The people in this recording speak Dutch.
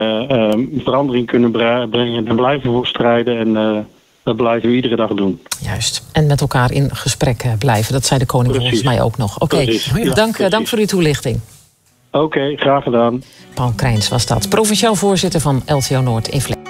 verandering kunnen brengen. Daar blijven we voor strijden en dat blijven we iedere dag doen. Juist. En met elkaar in gesprek blijven. Dat zei de koning volgens mij ook nog. Oké, dank voor uw toelichting. Oké, graag gedaan. Paul Krijns was dat, provinciaal voorzitter van LTO Noord in Vlissingen.